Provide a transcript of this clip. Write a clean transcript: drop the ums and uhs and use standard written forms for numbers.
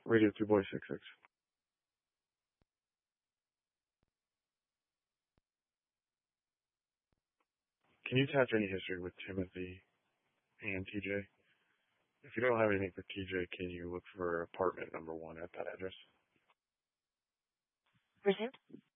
Radio 2 Boy 66. Can you attach any history with Timothy and TJ? If you don't have anything for TJ, can you look for apartment number 1 at that address? Resume.